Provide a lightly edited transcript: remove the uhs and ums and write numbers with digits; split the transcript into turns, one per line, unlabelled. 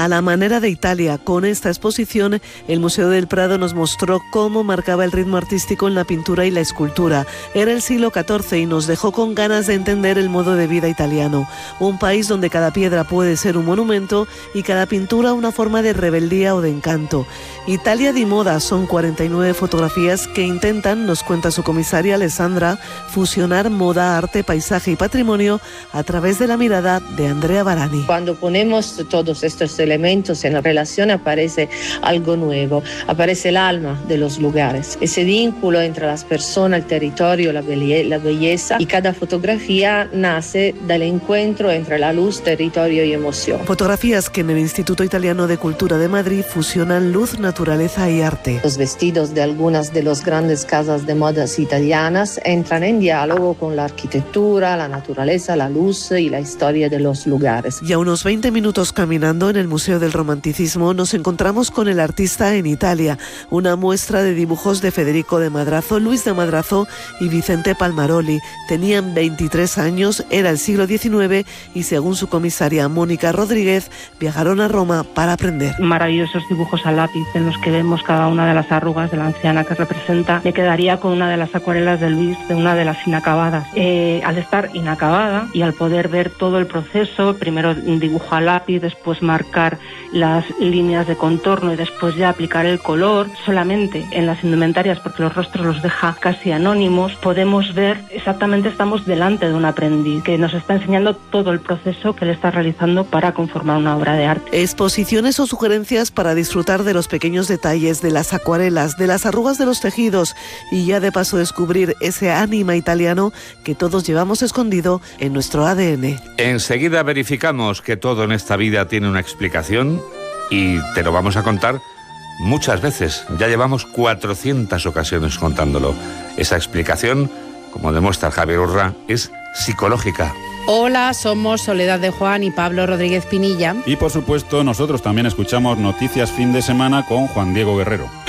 a la manera de Italia. Con esta exposición, el Museo del Prado nos mostró cómo marcaba el ritmo artístico en la pintura y la escultura. Era el siglo XIV y nos dejó con ganas de entender el modo de vida italiano. Un país donde cada piedra puede ser un monumento y cada pintura una forma de rebeldía o de encanto. Italia di Moda son 49 fotografías que intentan, nos cuenta su comisaria Alessandra, fusionar moda, arte, paisaje y patrimonio a través de la mirada de Andrea Barani.
Cuando ponemos todos estos elementos en relación aparece algo nuevo, aparece el alma de los lugares, ese vínculo entre las personas, el territorio, la belleza, y cada fotografía nace del encuentro entre la luz, territorio y emoción.
Fotografías que en el Instituto Italiano de Cultura de Madrid fusionan luz, naturaleza y arte.
Los vestidos de algunas de las grandes casas de modas italianas entran en diálogo con la arquitectura, la naturaleza, la luz y la historia de los lugares.
Y a unos 20 minutos caminando en el Museo del Romanticismo nos encontramos con el artista en Italia, una muestra de dibujos de Federico de Madrazo, Luis de Madrazo y Vicente Palmaroli. Tenían 23 años, era el siglo XIX y según su comisaria Mónica Rodríguez, viajaron a Roma para aprender.
Maravillosos dibujos a lápiz en los que vemos cada una de las arrugas de la anciana que representa. Me quedaría con una de las acuarelas de Luis, de una de las inacabadas. Al estar inacabada y al poder ver todo el proceso, primero dibujo a lápiz, después marcar las líneas de contorno y después ya aplicar el color, solamente en las indumentarias, porque los rostros los deja casi anónimos, podemos ver exactamente, estamos delante de un aprendiz que nos está enseñando todo el proceso que él está realizando para conformar una obra de arte.
Exposiciones o sugerencias para disfrutar de los pequeños detalles, de las acuarelas, de las arrugas de los tejidos y ya de paso descubrir ese ánima italiano que todos llevamos escondido en nuestro ADN.
Enseguida verificamos que todo en esta vida tiene una explicación y te lo vamos a contar muchas veces. Ya llevamos 400 ocasiones contándolo. Esa explicación, como demuestra Javier Urra, es psicológica.
Hola, somos Soledad de Juan y Pablo Rodríguez Pinilla.
Y por supuesto, nosotros también escuchamos Noticias Fin de Semana con Juan Diego Guerrero.